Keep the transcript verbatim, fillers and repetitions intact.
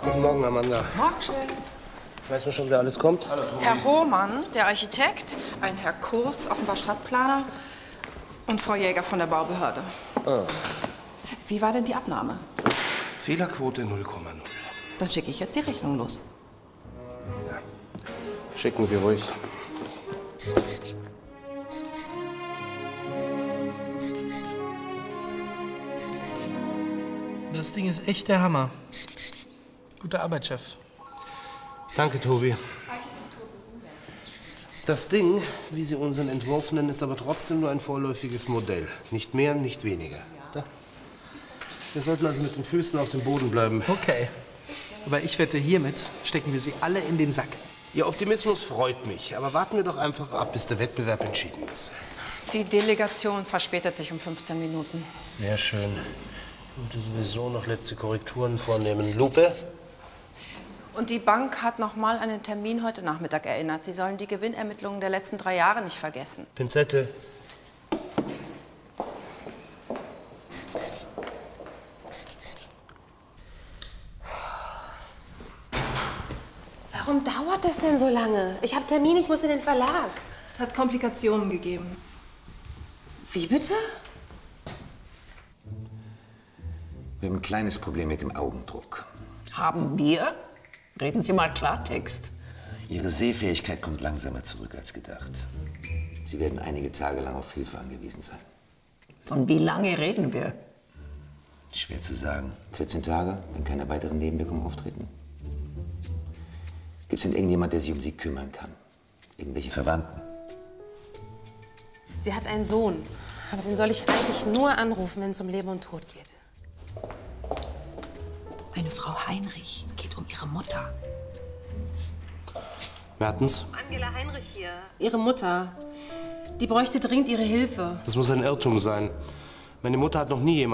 Guten Morgen, Amanda. Morgen, Chef. Weiß man schon, wer alles kommt? Hallo, Herr Hohmann, der Architekt, ein Herr Kurz, offenbar Stadtplaner, und Frau Jäger von der Baubehörde. Ah. Wie war denn die Abnahme? Fehlerquote null Komma null. Dann schicke ich jetzt die Rechnung los. Ja. Schicken Sie ruhig. Das Ding ist echt der Hammer. Gute Arbeit, Chef. Danke, Tobi. Das Ding, wie Sie unseren Entwurf nennen, ist aber trotzdem nur ein vorläufiges Modell. Nicht mehr, nicht weniger. Da. Wir sollten also mit den Füßen auf dem Boden bleiben. Okay. Aber ich wette, hiermit stecken wir sie alle in den Sack. Ihr Optimismus freut mich, aber warten wir doch einfach ab, bis der Wettbewerb entschieden ist. Die Delegation verspätet sich um fünfzehn Minuten. Sehr schön. Ich wollte sowieso noch letzte Korrekturen vornehmen. Lupe? Und die Bank hat noch mal an den Termin heute Nachmittag erinnert. Sie sollen die Gewinnermittlungen der letzten drei Jahre nicht vergessen. Pinzette. Warum dauert das denn so lange? Ich habe Termin, ich muss in den Verlag. Es hat Komplikationen gegeben. Wie bitte? Wir haben ein kleines Problem mit dem Augendruck. Haben wir? Reden Sie mal Klartext. Ihre Sehfähigkeit kommt langsamer zurück als gedacht. Sie werden einige Tage lang auf Hilfe angewiesen sein. Von wie lange reden wir? Schwer zu sagen. vierzehn Tage, wenn keine weiteren Nebenwirkungen auftreten. Gibt es denn irgendjemand, der sich um Sie kümmern kann? Irgendwelche Verwandten? Sie hat einen Sohn. Aber den soll ich eigentlich nur anrufen, wenn es um Leben und Tod geht. Eine Frau Heinrich. Es geht um ihre Mutter. Mertens? Angela Heinrich hier. Ihre Mutter. Die bräuchte dringend Ihre Hilfe. Das muss ein Irrtum sein. Meine Mutter hat noch nie jemanden